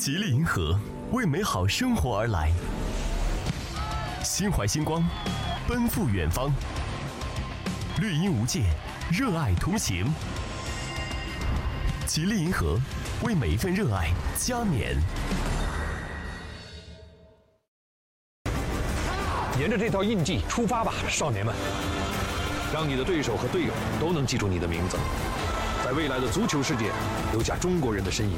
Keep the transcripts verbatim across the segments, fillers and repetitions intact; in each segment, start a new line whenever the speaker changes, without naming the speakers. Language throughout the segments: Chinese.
吉利银河，为美好生活而来。心怀星光，奔赴远方。绿荫无界，热爱同行。吉利银河，为每一份热爱加冕。
沿着这套印记出发吧，少年们！让你的对手和队友都能记住你的名字，在未来的足球世界留下中国人的身影。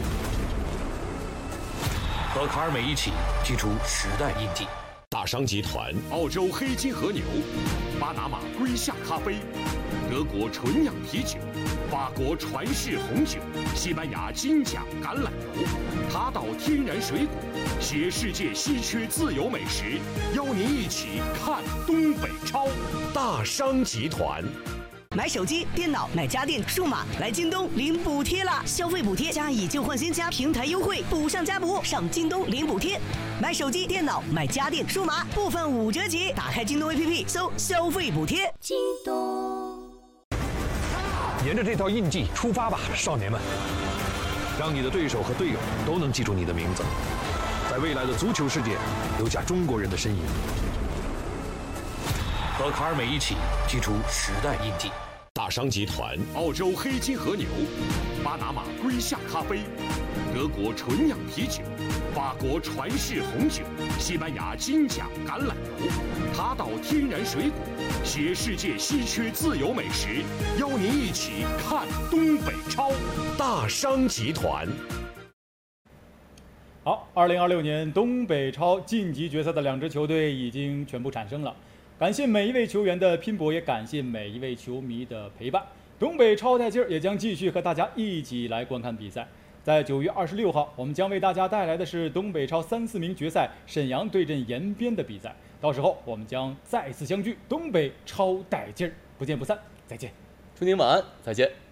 和卡尔美一起记出时代印记。
大商集团、澳洲黑金和牛、巴拿马瑰夏咖啡、德国纯酿啤酒、法国传世红酒、西班牙金奖橄榄油、塔岛天然水果，携世界稀缺自由美食，邀您一起看东北超。大商集团。
买手机、电脑、买家电、数码，来京东领补贴啦！消费补贴加以旧换新加平台优惠，补上加补，上京东领补贴。买手机、电脑、买家电、数码，部分五折起。打开京东 A P P， 搜消费补贴。京东。
沿着这套印记出发吧，少年们！让你的对手和队友都能记住你的名字，在未来的足球世界留下中国人的身影。和卡尔美一起记出时代印记。
大商集团、澳洲黑金和牛、巴拿马瑰夏咖啡、德国纯酿啤酒、法国传世红酒、西班牙金奖橄榄油、塔岛天然水果，携世界稀缺自由美食，邀您一起看东北超。大商集团。
好，二零二六年东北超晋级决赛的两支球队已经全部产生了。感谢每一位球员的拼搏，也感谢每一位球迷的陪伴。东北超带劲儿也将继续和大家一起来观看比赛。在九月二十六号，我们将为大家带来的是东北超三四名决赛沈阳对阵延边的比赛。到时候我们将再次相聚，东北超带劲儿，不见不散，再见。
春宁晚安，再见。